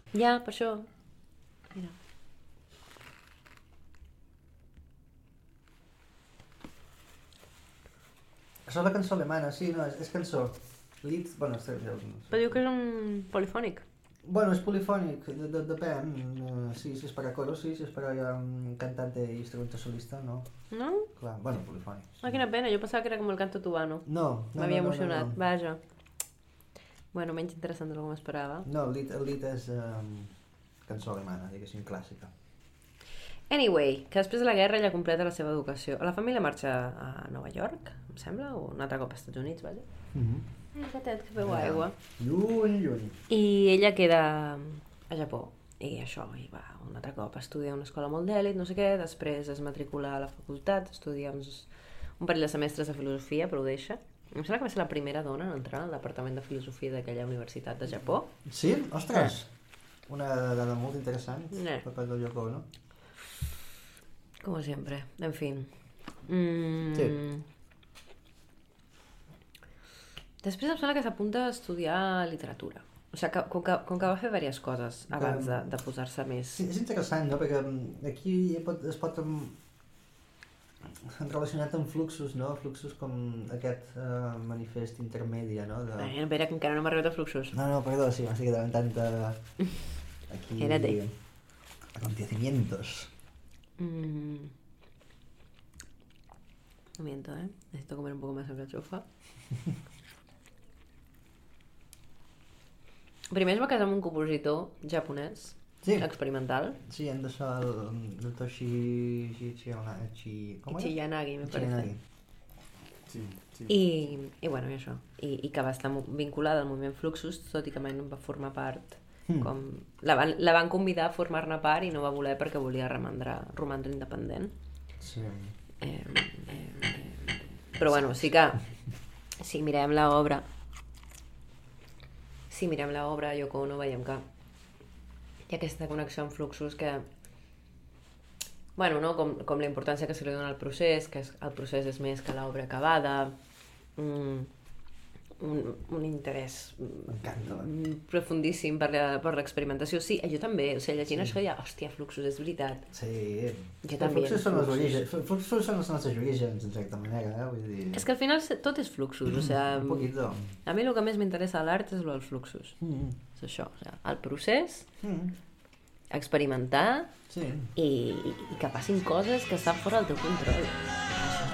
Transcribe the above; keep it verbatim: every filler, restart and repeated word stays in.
Ja, per això. Mira. Això és la cançó alemana, sí, no, és, és cançó. Lied, bueno, és... Ja, no sé. Però diu que és un polifònic. Bueno, és polifònic, de, de, depèn. Uh, sí, si és per a coro, sí, si és per a um, cantante i instrumento solista, no. No? Clar, bueno, polifònic. Sí. Ah, quina pena, jo pensava que era com el canto tubano. No, no, M'havia no, no, emocionat, no, no. vaja. Bueno, menys interessant del que m'esperava. No, el lied, el lied és um, cançó alemana, diguéssim, clàssica. Anyway, que després de la guerra ella completa la seva educació. La família marxa a Nova York, em sembla, o un altre cop als Estats Units, vaja. Mm-hmm. Ai, gatet, que beu aigua. Lluny, lluny. I ella queda a Japó. I això, i va un altre cop a estudiar a una escola molt d'èlit, no sé què, després es matricula a la facultat, estudia uns, un parell de semestres de filosofia, però ho deixa. Em sembla que va ser la primera dona en entrar al departament de filosofia d'aquella universitat de Japó. Sí? Ostres! Una dada molt interessant Eh. per part del Yoko Ono. Como siempre, en fin. Mm. Sí. Després em sembla que s'apunta a estudiar literatura. O sigui, que, com, que, com que va fer diverses coses abans de, de posar-se més... Sí, és interessant, no? Perquè mm, aquí pot, es pot mm, relacionat amb fluxos, no? Fluxos com aquest uh, manifest intermèdia, no? De... Ai, espera, que encara no m'ha arribat a fluxos. No, no, perdó, sí, m'estic quedant tanta... Aquí... Espérate. Acontecimientos. Mm. No miento, ¿eh? Necesito comer un poco más de alcachofa. Primer es va casar amb un compositor japonès, Sí. experimental. Sí, hem d'això el, el Toshi... Chi, chi, chi, com era? Ichiyanagi, me parece. Ichiyanagi. Sí, sí. I, i bueno, i això. I, I que va estar mo- vinculada al moviment Fluxus, tot i que mai no en va formar part. Mm. Com... La, van, la van convidar a formar-ne part i no va voler perquè volia romandre, romandre independent. Sí. Eh, eh, eh, però bueno, sí que si mirem l'obra si mirem l'obra Yoko Ono veiem que hi ha aquesta connexió amb Fluxus que bueno, no? com, com la importància que se li dona al procés, que és, el procés és més que l'obra acabada, mm, un, un interès M'encanta. mm, profundíssim per la- per l'experimentació. Sí, jo també, o sigui, llegint Sí. això ja, hòstia, Fluxus, és veritat. Sí. Jo també, Fluxos són els fluxos. orígens, fluxos són els nostres orígens, en certa manera, eh? Vull dir... És que al final se- tot és Fluxus, o Un sigui, poquito. a mi el que més m'interessa a l'art és el dels Fluxus. Mm. És això, o sigui, el procés, Mm. experimentar Sí. i, i que passin coses que estan fora del teu control.